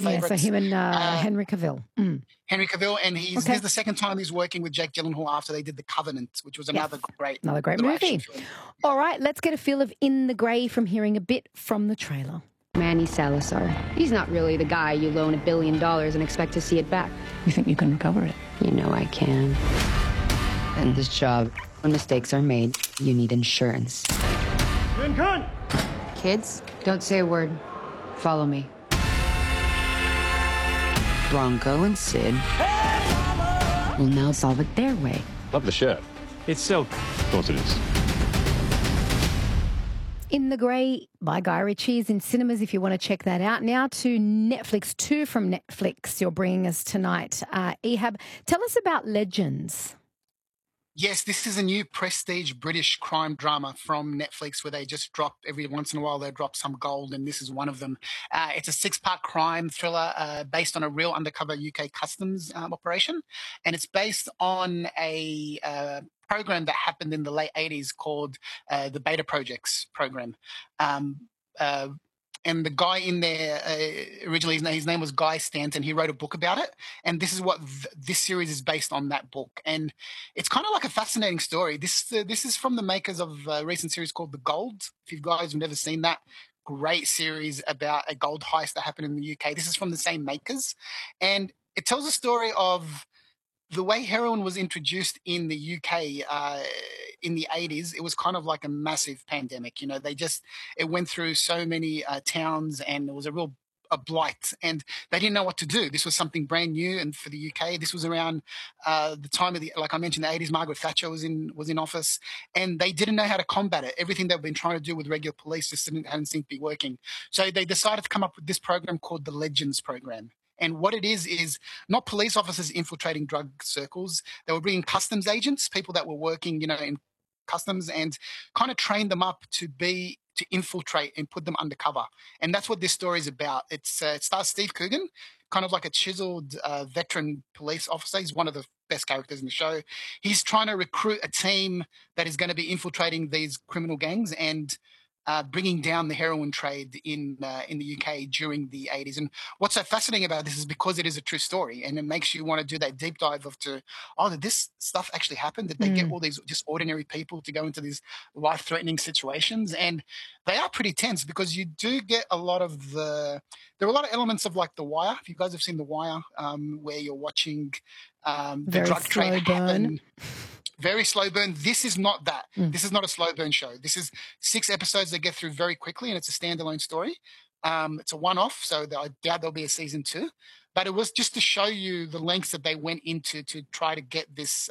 favourites. Yeah, so him and Henry Cavill. Henry Cavill, and Okay. this is the second time he's working with Jake Gyllenhaal after they did The Covenant, which was another great movie. action film. All right, let's get a feel of In the Grey from hearing a bit from the trailer. Manny Salazar. He's not really the guy you loan $1 billion and expect to see it back. You think you can recover it? You know I can. And this job, when mistakes are made, you need insurance. Kids, don't say a word. Follow me. Bronco and Sid will now solve it their way. Love the shirt. It's silk. Of course it is. In the Grey by Guy Ritchie is in cinemas if you want to check that out. Now to Netflix, 2 from Netflix you're bringing us tonight. Ehab, tell us about Legends. Yes, this is a new prestige British crime drama from Netflix where they just drop, every once in a while, they drop some gold, and this is one of them. It's a 6-part crime thriller based on a real undercover UK customs operation, and it's based on a program that happened in the late 80s called the Beta Projects program. And the guy in there, originally his name was Guy Stanton. He wrote a book about it. And this is what this series is based on, that book. And it's kind of like a fascinating story. This is from the makers of a recent series called The Gold. If you guys have never seen that, great series about a gold heist that happened in the UK. This is from the same makers. And it tells a story of the way heroin was introduced in the UK in the 80s. It was kind of like a massive pandemic. You know, it went through so many towns, and it was a blight, and they didn't know what to do. This was something brand new, and for the UK, this was around the time of like I mentioned, the 80s. Margaret Thatcher was in office, and they didn't know how to combat it. Everything they've been trying to do with regular police just hadn't seemed to be working. So they decided to come up with this program called the Legends program. And what it is not police officers infiltrating drug circles. They were bringing customs agents, people that were working, in customs, and kind of train them up to infiltrate and put them undercover. And that's what this story is about. It stars Steve Coogan, kind of like a chiseled veteran police officer. He's one of the best characters in the show. He's trying to recruit a team that is going to be infiltrating these criminal gangs and bringing down the heroin trade in the UK during the 80s. And what's so fascinating about this is because it is a true story, and it makes you want to do that deep dive did this stuff actually happen? Did they get all these just ordinary people to go into these life-threatening situations? And they are pretty tense because you do get there are a lot of elements of like The Wire. If you guys have seen The Wire, where you're watching the drug trade happen. Very slow burn. This is not that. This is not a slow burn show. This is 6 episodes they get through very quickly, and it's a standalone story. It's a one-off, so I doubt there'll be a season 2. But it was just to show you the lengths that they went into to try to get this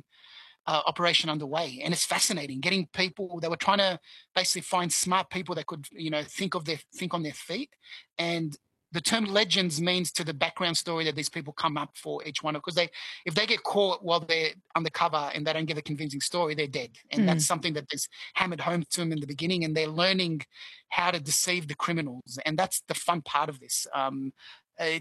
operation underway. And it's fascinating. Getting people, they were trying to basically find smart people that could, think on their feet. And the term legends means to the background story that these people come up for each one, because if they get caught while they're undercover and they don't give a convincing story, they're dead. And that's something that is hammered home to them in the beginning, and they're learning how to deceive the criminals. And that's the fun part of this. They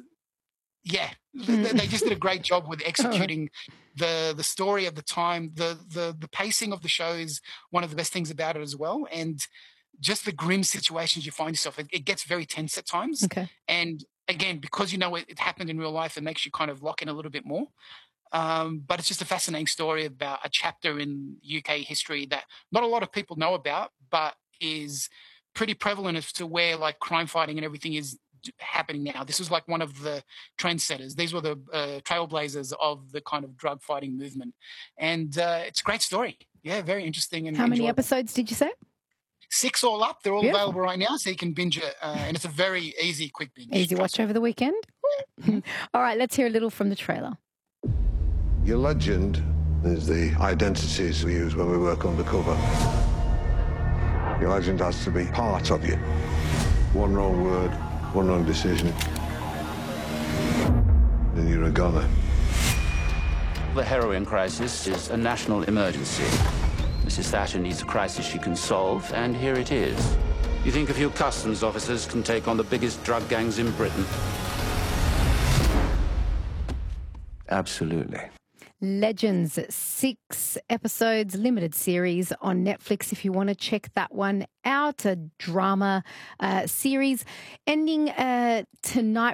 just did a great job with executing the story of the time. The pacing of the show is one of the best things about it as well. And just the grim situations you find yourself, it gets very tense at times. Okay. And again, because it happened in real life, it makes you kind of lock in a little bit more. But it's just a fascinating story about a chapter in UK history that not a lot of people know about, but is pretty prevalent as to where like crime fighting and everything is happening now. This was like one of the trendsetters. These were the trailblazers of the kind of drug fighting movement. And it's a great story. Yeah, very interesting. And how many enjoyable. Episodes did you say? 6 all up. They're all Beautiful. available right now, so you can binge it. And it's a very easy, quick binge. Easy watch over the weekend. All right, let's hear a little from the trailer. Your legend is the identities we use when we work undercover. Your legend has to be part of you. One wrong word, one wrong decision, and you're a goner. The heroin crisis is a national emergency. Mrs. Thatcher needs a crisis she can solve, and here it is. You think a few customs officers can take on the biggest drug gangs in Britain? Absolutely. Legends, 6 episodes, limited series on Netflix if you want to check that one out. A drama series ending tonight.